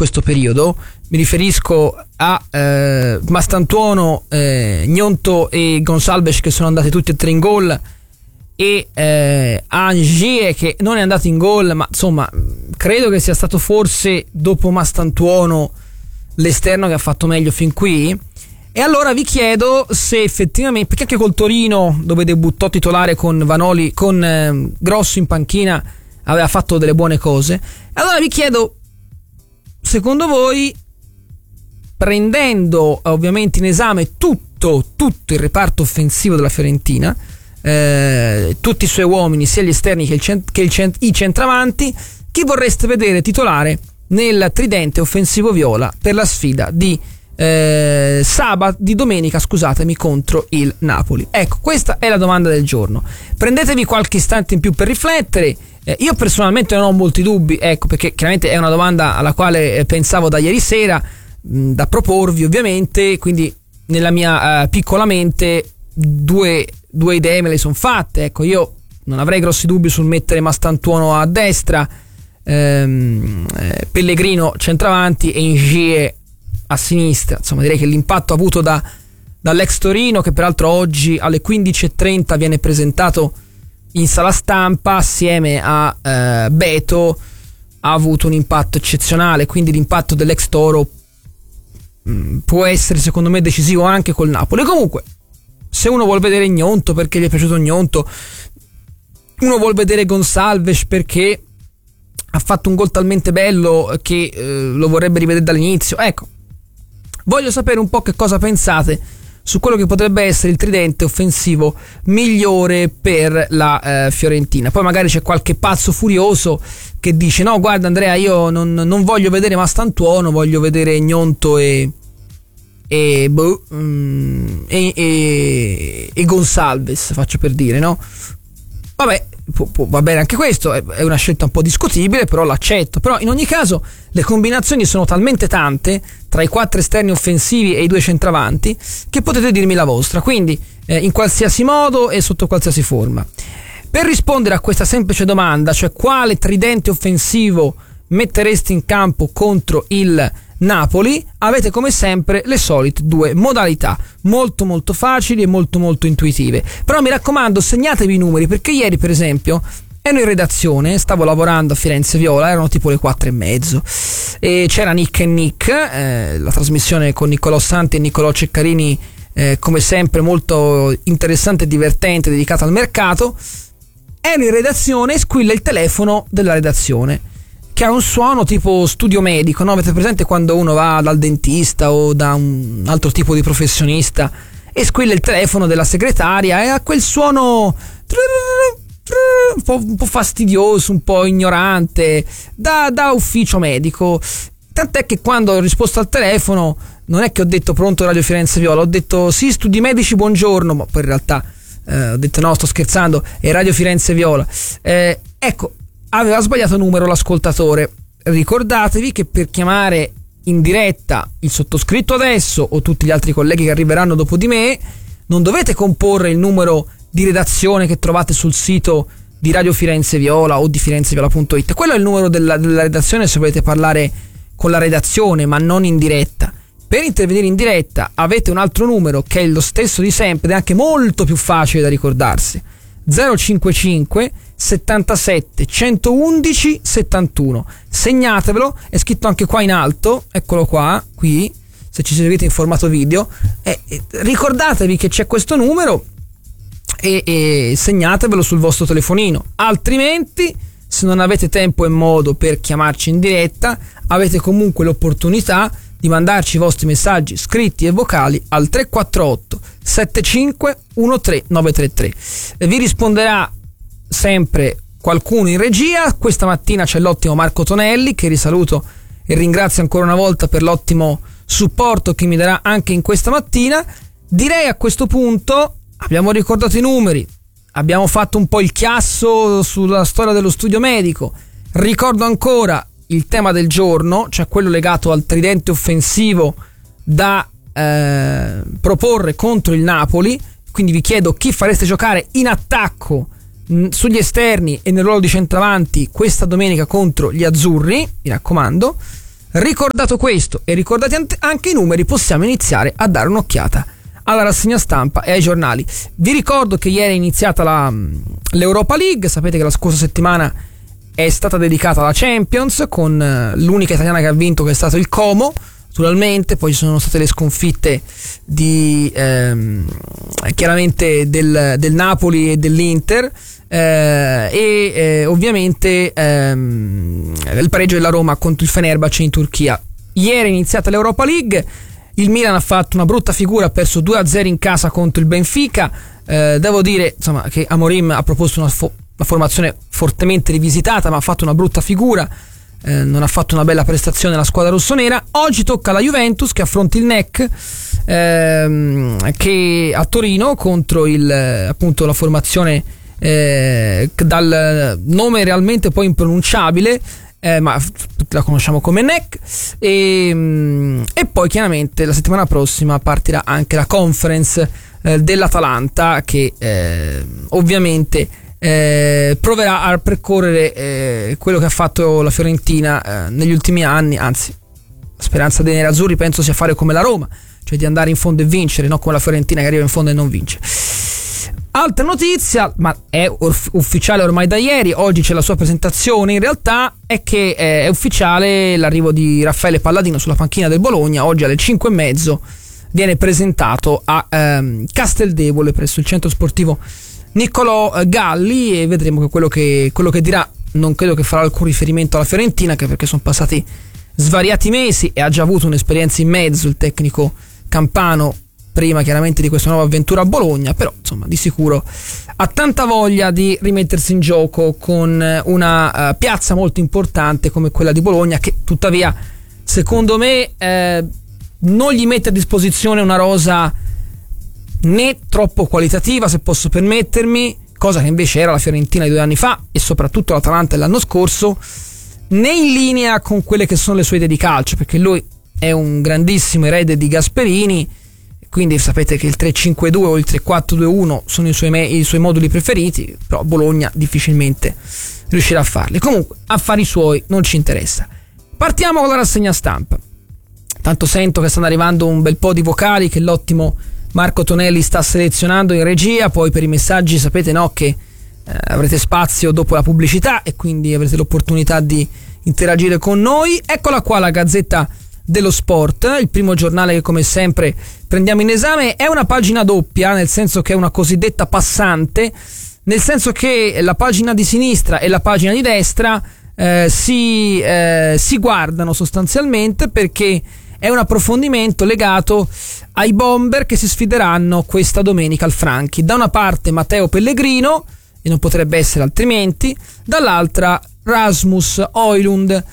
questo periodo. Mi riferisco a Mastantuono, Gnonto e Gonçalves, che sono andati tutti e tre in gol, e Angie, che non è andato in gol, ma insomma credo che sia stato forse dopo Mastantuono l'esterno che ha fatto meglio fin qui. E allora vi chiedo se effettivamente, perché anche col Torino, dove debuttò titolare con Vanoli, con Grosso in panchina, aveva fatto delle buone cose. Allora vi chiedo, secondo voi, prendendo ovviamente in esame tutto il reparto offensivo della Fiorentina, tutti i suoi uomini, sia gli esterni che i centravanti, chi vorreste vedere titolare nel tridente offensivo viola per la sfida di domenica, scusatemi, contro il Napoli? Ecco, questa è la domanda del giorno. Prendetevi qualche istante in più per riflettere. Io personalmente non ho molti dubbi, ecco, perché chiaramente è una domanda alla quale pensavo da ieri sera, da proporvi ovviamente, quindi nella mia piccola mente due idee me le sono fatte. Ecco, io non avrei grossi dubbi sul mettere Mastantuono a destra, Pellegrino centravanti e Ingie a sinistra. Insomma, direi che l'impatto avuto dall'ex Torino, che peraltro oggi alle 15:30 viene presentato in sala stampa assieme a Beto, ha avuto un impatto eccezionale. Quindi l'impatto dell'ex Toro può essere secondo me decisivo anche col Napoli. Comunque, se uno vuol vedere Gnonto perché gli è piaciuto Gnonto, uno vuol vedere Gonçalves perché ha fatto un gol talmente bello che lo vorrebbe rivedere dall'inizio, ecco, voglio sapere un po' che cosa pensate su quello che potrebbe essere il tridente offensivo migliore per la Fiorentina. Poi magari c'è qualche pazzo furioso che dice: no, guarda Andrea, io non voglio vedere Mastantuono, voglio vedere Gnonto e Gonçalves, faccio per dire, no? Vabbè, va bene anche questo, è una scelta un po' discutibile, però l'accetto. Però in ogni caso le combinazioni sono talmente tante tra i 4 esterni offensivi e i 2 centravanti che potete dirmi la vostra, quindi in qualsiasi modo e sotto qualsiasi forma. Per rispondere a questa semplice domanda, cioè quale tridente offensivo mettereste in campo contro il Napoli, avete come sempre le solite 2 modalità, molto molto facili e molto molto intuitive. Però mi raccomando, segnatevi i numeri, perché ieri per esempio ero in redazione, stavo lavorando a Firenze Viola, erano tipo le 4:30 e c'era Nick e Nick, la trasmissione con Niccolò Santi e Niccolò Ceccarini, come sempre molto interessante e divertente, dedicata al mercato. Ero in redazione e squilla il telefono della redazione, che ha un suono tipo studio medico, no? Avete presente quando uno va dal dentista o da un altro tipo di professionista e squilla il telefono della segretaria e ha quel suono un po' fastidioso, un po' ignorante, da ufficio medico. Tant'è che quando ho risposto al telefono non è che ho detto pronto Radio Firenze Viola, ho detto sì, studi medici, buongiorno, ma poi in realtà ho detto no, sto scherzando, è Radio Firenze Viola. Ecco, aveva sbagliato numero l'ascoltatore. Ricordatevi che per chiamare in diretta il sottoscritto adesso o tutti gli altri colleghi che arriveranno dopo di me non dovete comporre il numero di redazione che trovate sul sito di Radio Firenze Viola o di firenzeviola.it. Quello è il numero della redazione se volete parlare con la redazione, ma non in diretta. Per intervenire in diretta avete un altro numero che è lo stesso di sempre ed è anche molto più facile da ricordarsi: 055 77 111 71. Segnatevelo, è scritto anche qua in alto, eccolo qua, qui, se ci seguite in formato video, ricordatevi che c'è questo numero e segnatevelo sul vostro telefonino. Altrimenti, se non avete tempo e modo per chiamarci in diretta, avete comunque l'opportunità di mandarci i vostri messaggi scritti e vocali al 348 75 13 933. Vi risponderà sempre qualcuno in regia. Questa mattina c'è l'ottimo Marco Tonelli, che risaluto e ringrazio ancora una volta per l'ottimo supporto che mi darà anche in questa mattina. Direi a questo punto abbiamo ricordato i numeri, abbiamo fatto un po' il chiasso sulla storia dello studio medico. Ricordo ancora il tema del giorno, cioè quello legato al tridente offensivo da proporre contro il Napoli. Quindi vi chiedo chi fareste giocare in attacco sugli esterni e nel ruolo di centravanti questa domenica contro gli azzurri, mi raccomando. Ricordato questo e ricordati anche i numeri, possiamo iniziare a dare un'occhiata alla rassegna stampa e ai giornali. Vi ricordo che ieri è iniziata l'Europa League. Sapete che la scorsa settimana è stata dedicata alla Champions, con l'unica italiana che ha vinto, che è stato il Como. Naturalmente poi ci sono state le sconfitte di chiaramente del Napoli e dell'Inter, ovviamente il pareggio della Roma contro il Fenerbahce in Turchia. Ieri è iniziata l'Europa League. Il Milan ha fatto una brutta figura, ha perso 2-0 in casa contro il Benfica. Devo dire, insomma, che Amorim ha proposto una formazione fortemente rivisitata, ma ha fatto una brutta figura. Non ha fatto una bella prestazione la squadra rossonera. Oggi tocca alla Juventus, che affronta il NEC, che a Torino, contro appunto la formazione dal nome realmente poi impronunciabile, ma la conosciamo come NEC. E poi chiaramente la settimana prossima partirà anche la conference dell'Atalanta, che ovviamente proverà a percorrere quello che ha fatto la Fiorentina negli ultimi anni. Anzi, la speranza dei nerazzurri penso sia fare come la Roma, cioè di andare in fondo e vincere, non come la Fiorentina che arriva in fondo e non vince. Altra notizia, ma è ufficiale ormai da ieri, oggi c'è la sua presentazione, in realtà è che è ufficiale l'arrivo di Raffaele Palladino sulla panchina del Bologna. Oggi alle 5:30 viene presentato a Casteldevole presso il centro sportivo Niccolò Galli, e vedremo che quello che dirà. Non credo che farà alcun riferimento alla Fiorentina, anche perché sono passati svariati mesi e ha già avuto un'esperienza in mezzo il tecnico campano, prima chiaramente di questa nuova avventura a Bologna. Però insomma, di sicuro ha tanta voglia di rimettersi in gioco con una piazza molto importante come quella di Bologna, che tuttavia secondo me non gli mette a disposizione una rosa né troppo qualitativa, se posso permettermi, cosa che invece era la Fiorentina di 2 anni fa e soprattutto l'Atalanta dell'anno scorso, né in linea con quelle che sono le sue idee di calcio, perché lui è un grandissimo erede di Gasperini, quindi sapete che il 3-5-2 o il 3-4-2-1 sono i suoi moduli preferiti, però Bologna difficilmente riuscirà a farli. Comunque, affari suoi, non ci interessa. Partiamo con la rassegna stampa. Tanto sento che stanno arrivando un bel po' di vocali che l'ottimo Marco Tonelli sta selezionando in regia. Poi per i messaggi sapete, no, che avrete spazio dopo la pubblicità e quindi avrete l'opportunità di interagire con noi. Eccola qua la Gazzetta dello Sport, il primo giornale che come sempre prendiamo in esame. È una pagina doppia, nel senso che è una cosiddetta passante, nel senso che la pagina di sinistra e la pagina di destra si guardano sostanzialmente, perché è un approfondimento legato ai bomber che si sfideranno questa domenica al Franchi. Da una parte Matteo Pellegrino, e non potrebbe essere altrimenti, dall'altra Rasmus Højlund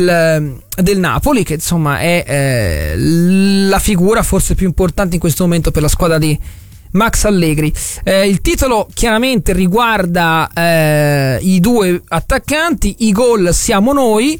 del Napoli, che insomma è la figura forse più importante in questo momento per la squadra di Max Allegri. Il titolo chiaramente riguarda i due attaccanti. I gol siamo noi,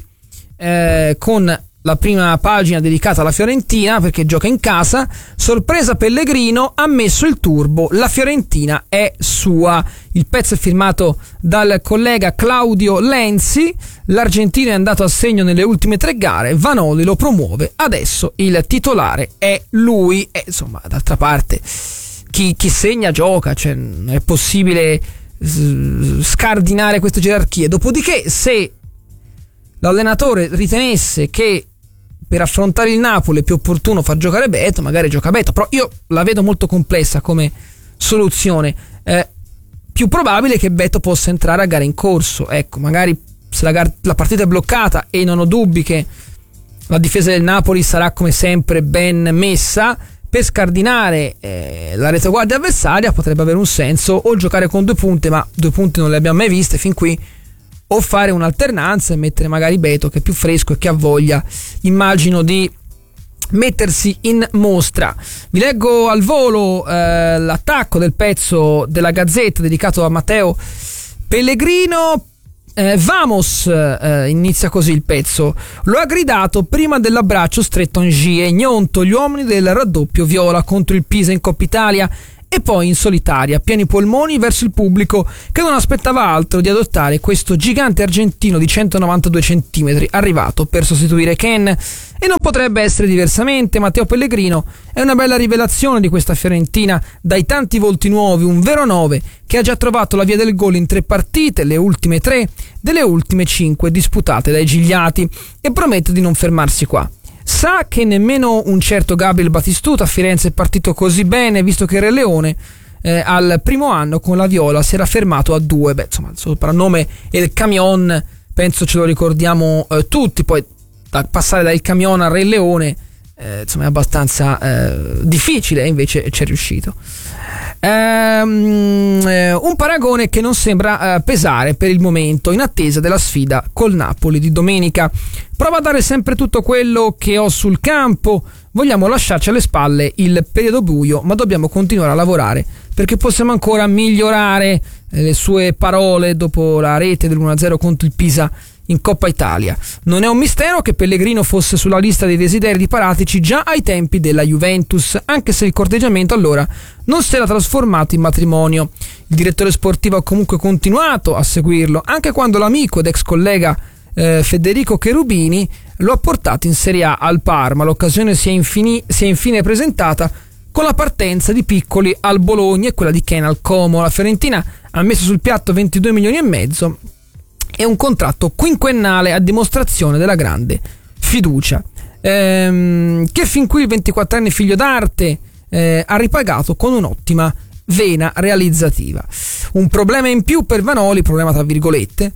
con la prima pagina dedicata alla Fiorentina perché gioca in casa. Sorpresa Pellegrino, ha messo il turbo, la Fiorentina è sua. Il pezzo è firmato dal collega Claudio Lenzi. L'argentino è andato a segno nelle ultime 3 gare, Vanoli lo promuove, adesso il titolare è lui. E insomma, d'altra parte chi segna gioca, cioè non è possibile scardinare queste gerarchie. Dopodiché, se l'allenatore ritenesse che per affrontare il Napoli è più opportuno far giocare Beto, magari gioca Beto, però io la vedo molto complessa come soluzione. Più probabile che Beto possa entrare a gara in corso, ecco, magari se la partita è bloccata, e non ho dubbi che la difesa del Napoli sarà come sempre ben messa, per scardinare la retaguardia avversaria potrebbe avere un senso o giocare con 2 punte, ma 2 punti non le abbiamo mai viste fin qui, o fare un'alternanza e mettere magari Beto, che è più fresco e che ha voglia, immagino, di mettersi in mostra. Vi leggo al volo l'attacco del pezzo della Gazzetta dedicato a Matteo Pellegrino. Vamos, inizia così il pezzo. Lo ha gridato prima dell'abbraccio stretto a Ngie. Gnonto, gli uomini del raddoppio viola contro il Pisa in Coppa Italia. e poi in solitaria, a pieni polmoni, verso il pubblico che non aspettava altro di adottare questo gigante argentino di 192 cm arrivato per sostituire Ken. E non potrebbe essere diversamente. Matteo Pellegrino è una bella rivelazione di questa Fiorentina, dai tanti volti nuovi, un vero 9 che ha già trovato la via del gol in 3 partite, le ultime 3 delle ultime 5 disputate dai Gigliati, e promette di non fermarsi qua. Sa che nemmeno un certo Gabriel Batistuta a Firenze è partito così bene, visto che il Re Leone al primo anno con la Viola si era fermato a 2. Beh, insomma, il soprannome è il Camion, penso ce lo ricordiamo tutti. Poi passare dal Camion al Re Leone insomma è abbastanza difficile, e invece ci è riuscito. Un paragone che non sembra pesare per il momento, in attesa della sfida col Napoli di domenica. Provo a dare sempre tutto quello che ho sul campo. Vogliamo lasciarci alle spalle il periodo buio, ma dobbiamo continuare a lavorare perché possiamo ancora migliorare. Le sue parole dopo la rete dell'1-0 contro il Pisa in Coppa Italia. Non è un mistero che Pellegrino fosse sulla lista dei desideri di Paratici già ai tempi della Juventus, anche se il corteggiamento allora non si era trasformato in matrimonio. Il direttore sportivo ha comunque continuato a seguirlo, anche quando l'amico ed ex collega Federico Cherubini lo ha portato in Serie A al Parma. L'occasione si è infine presentata con la partenza di Piccoli al Bologna e quella di Ken al Como. La Fiorentina ha messo sul piatto 22 milioni e mezzo e un contratto quinquennale a dimostrazione della grande fiducia che fin qui il 24enne figlio d'arte ha ripagato con un'ottima vena realizzativa. Un problema in più per Vanoli, problema tra virgolette,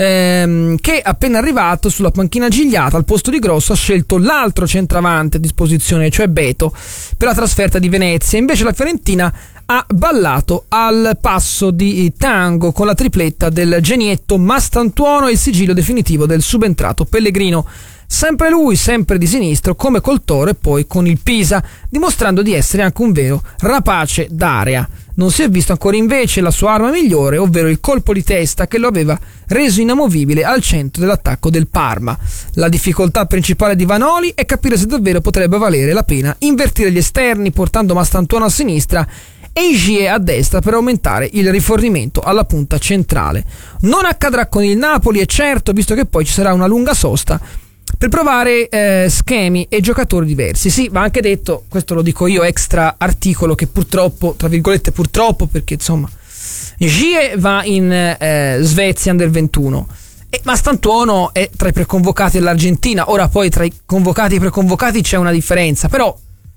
che appena arrivato sulla panchina Gigliata al posto di Grosso ha scelto l'altro centravanti a disposizione, cioè Beto, per la trasferta di Venezia. Invece la Fiorentina ha ballato al passo di tango con la tripletta del genietto Mastantuono e il sigillo definitivo del subentrato Pellegrino. Sempre lui, sempre di sinistro, come col Toro e poi con il Pisa, dimostrando di essere anche un vero rapace d'area. Non si è visto ancora invece la sua arma migliore, ovvero il colpo di testa che lo aveva reso inamovibile al centro dell'attacco del Parma. La difficoltà principale di Vanoli è capire se davvero potrebbe valere la pena invertire gli esterni portando Mastantuono a sinistra e Igie a destra per aumentare il rifornimento alla punta centrale. Non accadrà con il Napoli, è certo, visto che poi ci sarà una lunga sosta per provare schemi e giocatori diversi. Sì, va anche detto, questo lo dico io extra articolo, che purtroppo, tra virgolette purtroppo, perché insomma Gie va in Svezia Under 21 e Mastantuono è tra i preconvocati dell'Argentina. Ora poi tra i convocati e i preconvocati c'è una differenza, però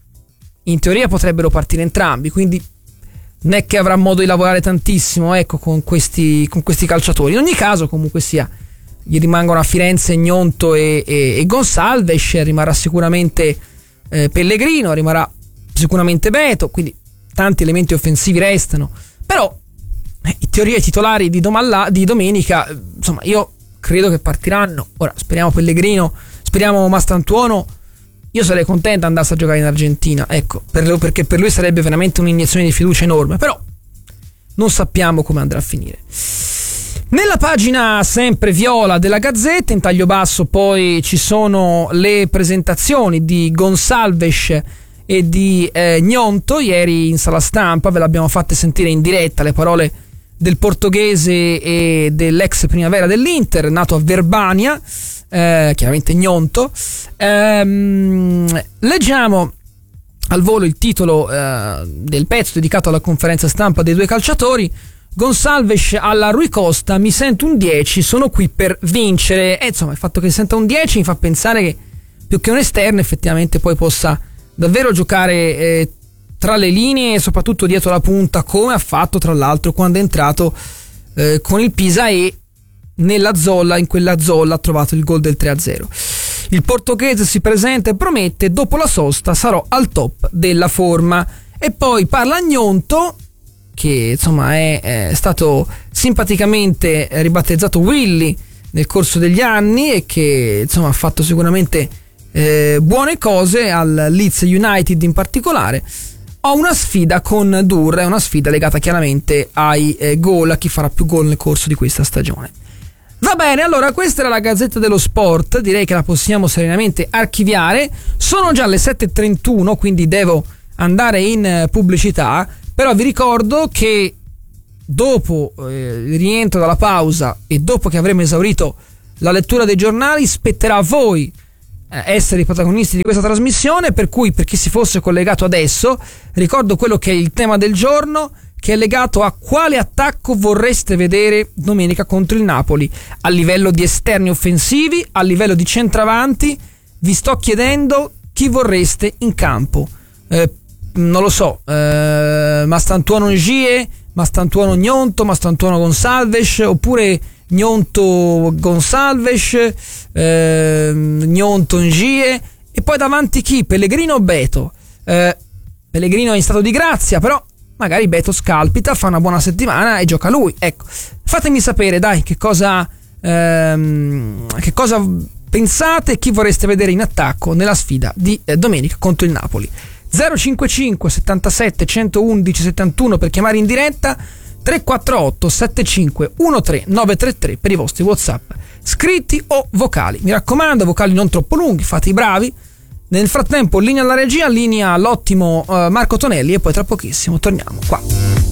in teoria potrebbero partire entrambi, quindi non è che avrà modo di lavorare tantissimo, ecco, con questi calciatori. In ogni caso, comunque sia, gli rimangono a Firenze Gnonto e Gonsalves, rimarrà sicuramente Pellegrino, rimarrà sicuramente Beto, quindi tanti elementi offensivi restano. Però in teoria i titolari di domenica, insomma, io credo che partiranno. Ora speriamo Pellegrino, speriamo Mastantuono. Io sarei contento andasse a giocare in Argentina, ecco, perché per lui sarebbe veramente un'iniezione di fiducia enorme, però non sappiamo come andrà a finire. Nella pagina sempre viola della Gazzetta, in taglio basso poi ci sono le presentazioni di Gonsalves e di Gnonto. Ieri in sala stampa ve l'abbiamo fatte sentire in diretta le parole del portoghese e dell'ex primavera dell'Inter, nato a Verbania, chiaramente Gnonto. Leggiamo al volo il titolo del pezzo dedicato alla conferenza stampa dei due calciatori. Gonsalves alla Rui Costa: mi sento un 10, sono qui per vincere. E insomma, il fatto che si senta un 10 mi fa pensare che più che un esterno effettivamente poi possa davvero giocare tra le linee e soprattutto dietro la punta, come ha fatto tra l'altro quando è entrato con il Pisa e nella zolla, in quella zolla ha trovato il gol del 3-0. Il portoghese si presenta e promette: dopo la sosta sarò al top della forma. E poi parla Gnonto, che insomma è stato simpaticamente ribattezzato Willy nel corso degli anni e che insomma ha fatto sicuramente buone cose al Leeds United in particolare. Ho una sfida con Dur, è una sfida legata chiaramente ai gol, a chi farà più gol nel corso di questa stagione. Va bene, allora questa era la Gazzetta dello Sport, direi che la possiamo serenamente archiviare. Sono già le 7:31, quindi devo andare in pubblicità. Però vi ricordo che dopo il rientro dalla pausa e dopo che avremo esaurito la lettura dei giornali, spetterà a voi essere i protagonisti di questa trasmissione, per cui, per chi si fosse collegato adesso, ricordo quello che è il tema del giorno, che è legato a quale attacco vorreste vedere domenica contro il Napoli, a livello di esterni offensivi, a livello di centravanti. Vi sto chiedendo chi vorreste in campo. Non lo so, Mastantuono Ngie, Mastantuono Gnonto, Mastantuono Gonçalves, oppure Gnonto Gonçalves, Gnonto Ngie, e poi davanti chi? Pellegrino o Beto? Pellegrino è in stato di grazia, però magari Beto scalpita, fa una buona settimana e gioca lui. Ecco, fatemi sapere, dai, che cosa pensate, chi vorreste vedere in attacco nella sfida di domenica contro il Napoli. 055 77 111 71 per chiamare in diretta, 348 75 13 933 per i vostri WhatsApp scritti o vocali. Mi raccomando, vocali non troppo lunghi, fate i bravi. Nel frattempo, linea alla regia, linea all'ottimo Marco Tonelli, e poi tra pochissimo torniamo qua.